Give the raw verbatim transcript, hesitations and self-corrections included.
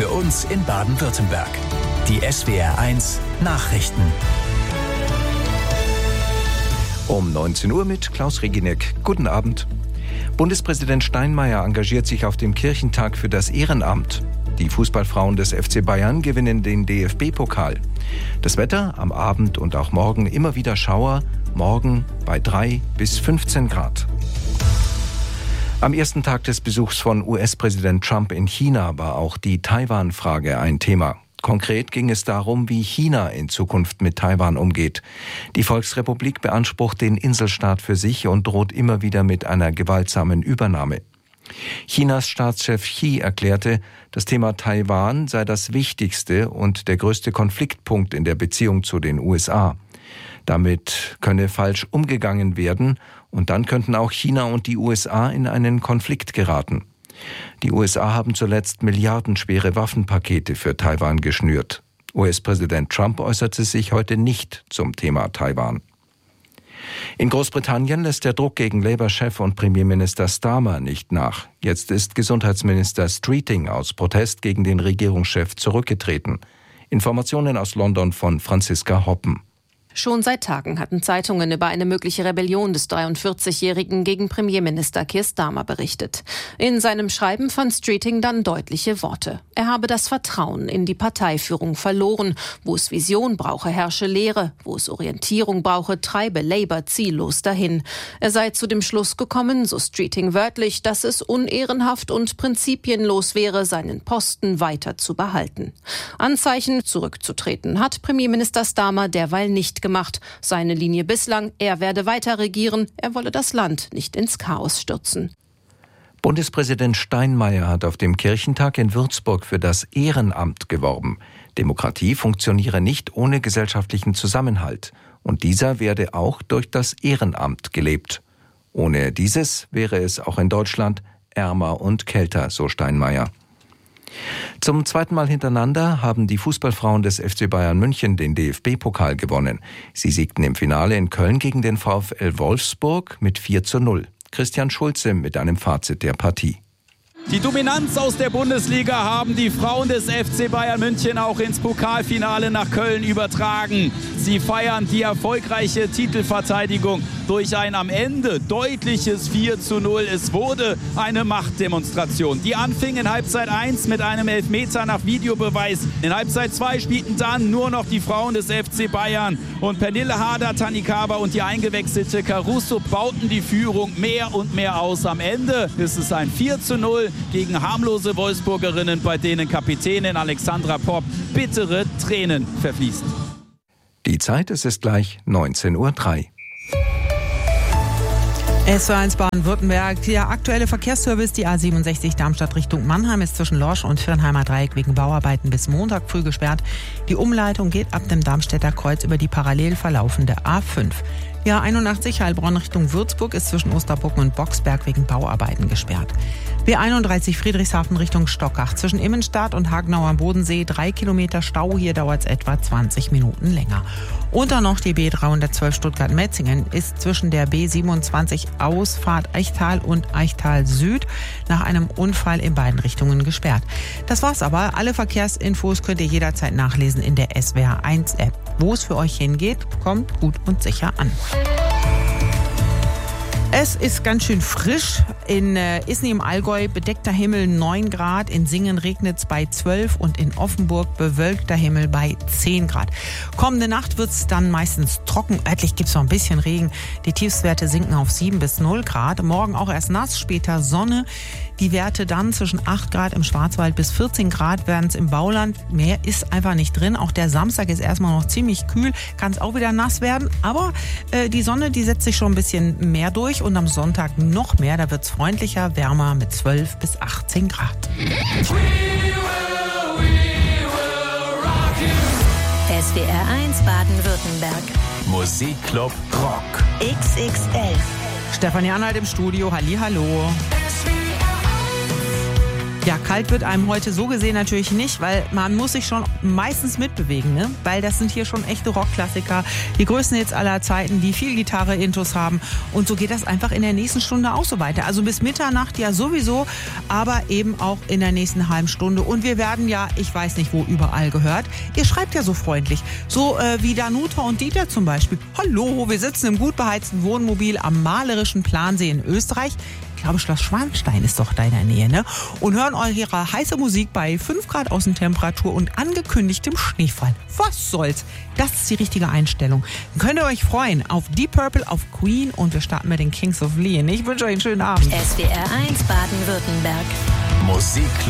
Für uns in Baden-Württemberg. Die S W R eins Nachrichten. Um neunzehn Uhr mit Klaus Regineck. Guten Abend. Bundespräsident Steinmeier engagiert sich auf dem Kirchentag für das Ehrenamt. Die Fußballfrauen des F C Bayern gewinnen den D F B-Pokal. Das Wetter am Abend und auch morgen immer wieder Schauer, morgen bei drei bis fünfzehn Grad. Am ersten Tag des Besuchs von U S-Präsident Trump in China war auch die Taiwan-Frage ein Thema. Konkret ging es darum, wie China in Zukunft mit Taiwan umgeht. Die Volksrepublik beansprucht den Inselstaat für sich und droht immer wieder mit einer gewaltsamen Übernahme. Chinas Staatschef Xi erklärte, das Thema Taiwan sei das wichtigste und der größte Konfliktpunkt in der Beziehung zu den U S A. Damit könne falsch umgegangen werden und dann könnten auch China und die U S A in einen Konflikt geraten. Die U S A haben zuletzt milliardenschwere Waffenpakete für Taiwan geschnürt. U S-Präsident Trump äußerte sich heute nicht zum Thema Taiwan. In Großbritannien lässt der Druck gegen Labour-Chef und Premierminister Starmer nicht nach. Jetzt ist Gesundheitsminister Streeting aus Protest gegen den Regierungschef zurückgetreten. Informationen aus London von Franziska Hoppen. Schon seit Tagen hatten Zeitungen über eine mögliche Rebellion des dreiundvierzigjährigen gegen Premierminister Keir Starmer berichtet. In seinem Schreiben fand Streeting dann deutliche Worte. Er habe das Vertrauen in die Parteiführung verloren. Wo es Vision brauche, herrsche Leere. Wo es Orientierung brauche, treibe Labour ziellos dahin. Er sei zu dem Schluss gekommen, so Streeting wörtlich, dass es unehrenhaft und prinzipienlos wäre, seinen Posten weiter zu behalten. Anzeichen, zurückzutreten, hat Premierminister Starmer derweil nicht gemacht. Seine Linie bislang, er werde weiter regieren, er wolle das Land nicht ins Chaos stürzen. Bundespräsident Steinmeier hat auf dem Kirchentag in Würzburg für das Ehrenamt geworben. Demokratie funktioniere nicht ohne gesellschaftlichen Zusammenhalt. Und dieser werde auch durch das Ehrenamt gelebt. Ohne dieses wäre es auch in Deutschland ärmer und kälter, so Steinmeier. Zum zweiten Mal hintereinander haben die Fußballfrauen des F C Bayern München den D F B-Pokal gewonnen. Sie siegten im Finale in Köln gegen den VfL Wolfsburg mit vier zu null. Christian Schulze mit einem Fazit der Partie. Die Dominanz aus der Bundesliga haben die Frauen des F C Bayern München auch ins Pokalfinale nach Köln übertragen. Sie feiern die erfolgreiche Titelverteidigung durch ein am Ende deutliches vier zu null. Es wurde eine Machtdemonstration. Die anfing in Halbzeit eins mit einem Elfmeter nach Videobeweis. In Halbzeit zwei spielten dann nur noch die Frauen des F C Bayern. Und Pernille Harder, Tannikava und die eingewechselte Caruso bauten die Führung mehr und mehr aus. Am Ende ist es ein vier zu null gegen harmlose Wolfsburgerinnen, bei denen Kapitänin Alexandra Popp bittere Tränen verfließt. Die Zeit, es ist gleich neunzehn Uhr drei. S W R eins Baden-Württemberg. Der aktuelle Verkehrsservice, die A siebenundsechzig Darmstadt Richtung Mannheim, ist zwischen Lorsch und Viernheimer Dreieck wegen Bauarbeiten bis Montag früh gesperrt. Die Umleitung geht ab dem Darmstädter Kreuz über die parallel verlaufende A fünf. Die A einundachtzig Heilbronn Richtung Würzburg ist zwischen Osterbrücken und Boxberg wegen Bauarbeiten gesperrt. B einunddreißig Friedrichshafen Richtung Stockach zwischen Immenstadt und Hagenau am Bodensee drei Kilometer Stau. Hier dauert es etwa zwanzig Minuten länger. Und dann noch die B dreihundertzwölf Stuttgart-Metzingen ist zwischen der B siebenundzwanzig Ausfahrt Eichtal und Eichtal Süd nach einem Unfall in beiden Richtungen gesperrt. Das war's aber. Alle Verkehrsinfos könnt ihr jederzeit nachlesen in der S W R eins App. Wo es für euch hingeht, kommt gut und sicher an. Es ist ganz schön frisch. In äh, Isny im Allgäu bedeckter Himmel neun Grad, in Singen regnet es bei zwölf und in Offenburg bewölkter Himmel bei zehn Grad. Kommende Nacht wird es dann meistens trocken. Örtlich gibt es noch ein bisschen Regen. Die Tiefstwerte sinken auf sieben bis null Grad. Morgen auch erst nass, später Sonne. Die Werte dann zwischen acht Grad im Schwarzwald bis vierzehn Grad werden es im Bauland. Mehr ist einfach nicht drin. Auch der Samstag ist erstmal noch ziemlich kühl. Kann es auch wieder nass werden. Aber äh, die Sonne, die setzt sich schon ein bisschen mehr durch. Und am Sonntag noch mehr. Da wird es freundlicher, wärmer mit zwölf bis achtzehn Grad. We will, we will rock you. S W R eins Baden-Württemberg. Musikclub Rock. X X L. Stefanie Anhalt im Studio. Hallihallo. Ja, kalt wird einem heute so gesehen natürlich nicht, weil man muss sich schon meistens mitbewegen, ne? Weil das sind hier schon echte Rockklassiker, die größten Hits aller Zeiten, die viel Gitarre-Intos haben. Und so geht das einfach in der nächsten Stunde auch so weiter. Also bis Mitternacht ja sowieso, aber eben auch in der nächsten halben Stunde. Und wir werden ja, ich weiß nicht wo, überall gehört. Ihr schreibt ja so freundlich, so äh, wie Danuta und Dieter zum Beispiel. Hallo, wir sitzen im gut beheizten Wohnmobil am malerischen Plansee in Österreich. Ich glaube, Schloss Schwanstein ist doch da in der Nähe, ne? Und hören eure heiße Musik bei fünf Grad Außentemperatur und angekündigtem Schneefall. Was soll's? Das ist die richtige Einstellung. Dann könnt ihr euch freuen auf Deep Purple, auf Queen und wir starten mit den Kings of Leon. Ich wünsche euch einen schönen Abend. S W R eins Baden-Württemberg. Musik